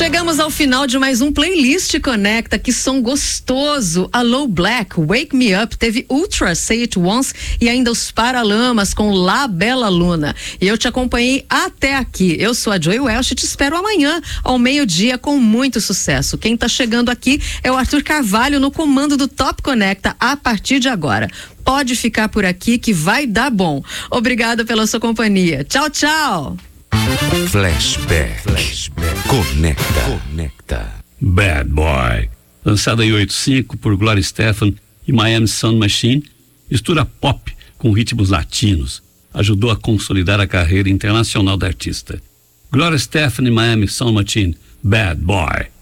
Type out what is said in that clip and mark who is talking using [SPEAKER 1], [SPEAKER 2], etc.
[SPEAKER 1] Chegamos ao final de mais um Playlist Conecta. Que som gostoso. Alô Black, Wake Me Up, teve Ultra, Say It Once e ainda os Paralamas com La Bella Luna. E eu te acompanhei até aqui. Eu sou a Joy Welch e te espero amanhã ao meio-dia com muito sucesso. Quem tá chegando aqui é o Arthur Carvalho no comando do Top Conecta a partir de agora. Pode ficar por aqui que vai dar bom. Obrigada pela sua companhia. Tchau, tchau.
[SPEAKER 2] Flashback. Conecta.
[SPEAKER 3] Bad Boy, lançada em 85 por Gloria Estefan e Miami Sound Machine, mistura pop com ritmos latinos, ajudou a consolidar a carreira internacional da artista. Gloria Estefan e Miami Sound Machine, Bad Boy.